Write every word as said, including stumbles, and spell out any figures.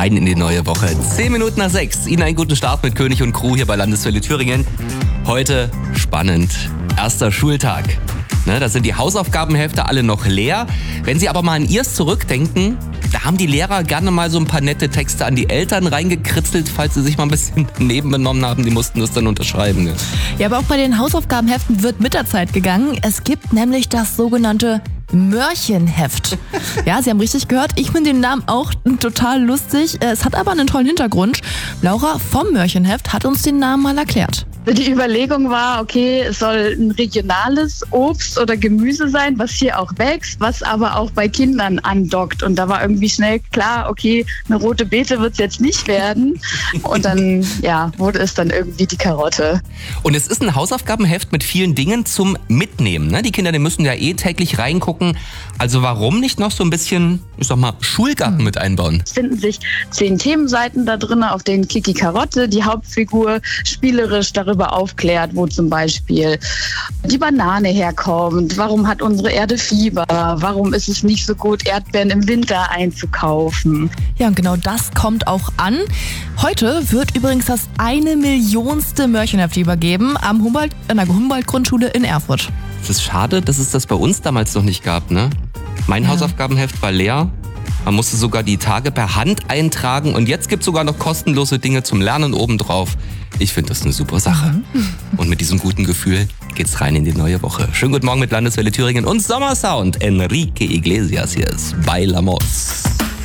rein in die neue Woche. Zehn Minuten nach sechs. Ihnen einen guten Start mit König und Crew hier bei Landeswelle Thüringen. Heute spannend. Erster Schultag. Ne, da sind die Hausaufgabenhefte alle noch leer. Wenn Sie aber mal an Ihrs zurückdenken, da haben die Lehrer gerne mal so ein paar nette Texte an die Eltern reingekritzelt, falls sie sich mal ein bisschen daneben benommen haben. Die mussten das dann unterschreiben. Ne? Ja, aber auch bei den Hausaufgabenheften wird mit der Zeit gegangen. Es gibt nämlich das sogenannte Mörchenheft. Ja, Sie haben richtig gehört. Ich finde den Namen auch total lustig. Es hat aber einen tollen Hintergrund. Laura vom Mörchenheft hat uns den Namen mal erklärt. Die Überlegung war, okay, es soll ein regionales Obst oder Gemüse sein, was hier auch wächst, was aber auch bei Kindern andockt. Und da war irgendwie schnell klar, okay, eine rote Beete wird es jetzt nicht werden. Und dann, ja, wurde es dann irgendwie die Karotte. Und es ist ein Hausaufgabenheft mit vielen Dingen zum Mitnehmen. Ne? Die Kinder, die müssen ja eh täglich reingucken. Also warum nicht noch so ein bisschen, ich sag mal, Schulgarten mit einbauen? Es finden sich zehn Themenseiten da drin, auf denen Kiki Karotte, die Hauptfigur, spielerisch darüber aufklärt, wo zum Beispiel die Banane herkommt, warum hat unsere Erde Fieber, warum ist es nicht so gut, Erdbeeren im Winter einzukaufen. Ja, und genau das kommt auch an. Heute wird übrigens das eine Millionste Mörchenheft übergeben am Humboldt, an der Humboldt-Grundschule in Erfurt. Es ist schade, dass es das bei uns damals noch nicht gab, ne? Mein ja. Hausaufgabenheft war leer. Man musste sogar die Tage per Hand eintragen und jetzt gibt es sogar noch kostenlose Dinge zum Lernen obendrauf. Ich finde das eine super Sache. Mhm. Und mit diesem guten Gefühl geht's rein in die neue Woche. Schönen guten Morgen mit Landeswelle Thüringen und Sommersound. Enrique Iglesias hier ist Bailamos.